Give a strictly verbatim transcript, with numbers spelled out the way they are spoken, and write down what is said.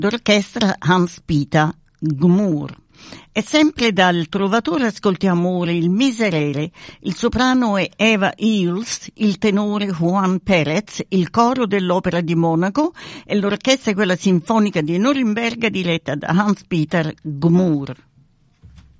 d'orchestra Hans-Peter Gmür. E sempre dal Trovatore ascoltiamo ora il Miserere, il soprano è Eva Eels, il tenore Juan Perez, il coro dell'Opera di Monaco e l'orchestra è quella sinfonica di Norimberga diretta da Hans-Peter Gmür.